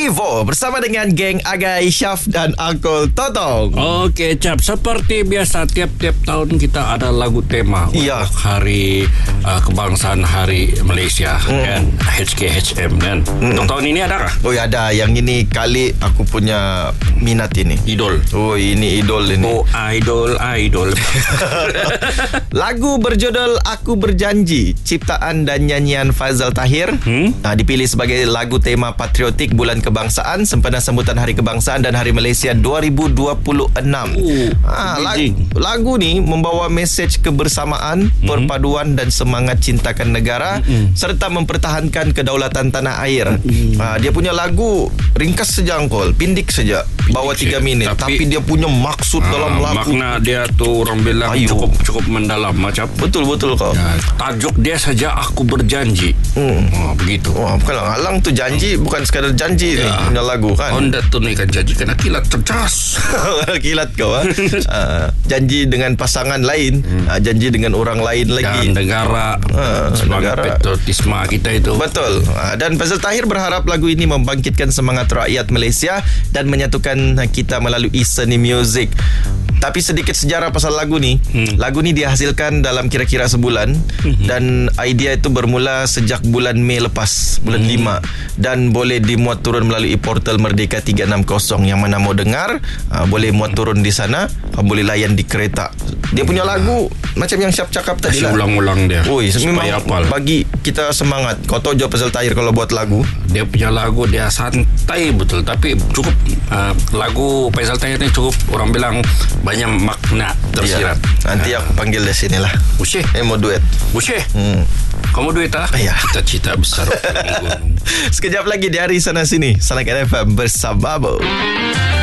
Evo bersama dengan geng Agai, Syaf dan Uncle Totong. Okey, Cap. Seperti biasa, tiap-tiap tahun kita ada lagu tema untuk Hari Kebangsaan Hari Malaysia kan, HKHM kan. Untuk tahun ini ada kah? Oh ya, ada. Yang ini kali aku punya minat ini. Idol. Oh, ini idol ini. Oh, idol. Lagu berjudul Aku Berjanji, ciptaan dan nyanyian Fazal Tahir. Dipilih sebagai lagu tema patriotik bulan kebangsaan sempena sambutan Hari Kebangsaan dan Hari Malaysia 2026. Lagu ni membawa mesej kebersamaan, perpaduan dan semangat cintakan negara serta mempertahankan kedaulatan tanah air. Dia punya lagu ringkas saja, Angkol, pindik saja, bawa 3 minit, tapi dia punya maksud dalam lagu. Makna dia tu orang bilang cukup mendalam macam. Betul kau. Tajuk dia saja Aku Berjanji. Begitu. Bukanlah halang tu janji, bukan sekadar janji ni punya lagu kan. Anda tunaikan janji kena kilat cerdas. Kilat kau. Janji dengan pasangan lain, janji dengan orang lain lagi. Dan negara, semangat patriotisme kita itu. Betul. Dan Fazal Tahir berharap lagu ini membangkitkan semangat rakyat Malaysia dan menyatukan kita melalui seni muzik. Tapi sedikit sejarah pasal lagu ni. Lagu ni dihasilkan dalam kira-kira sebulan dan idea itu bermula sejak bulan Mei lepas, bulan 5, dan boleh dimuat turun melalui portal Merdeka 360. Yang mana mau dengar boleh muat turun di sana, boleh layan di kereta. Dia punya lagu macam yang Syaf cakap tadi lah, ulang-ulang dia. Memang bagi kita semangat. Kau tahu je Fazal Tahir kalau buat lagu, dia punya lagu dia santai betul, tapi cukup lagu Fazal Tahir ni cukup orang bilang banyak makna tersirat. Nanti aku panggil dari sini lah. Usyih, mau duet. Usyih, kamu duet lah? Ya. Cita-cita besar. Sekejap lagi di Hari Sana Sini, Salam FM bersama Bob.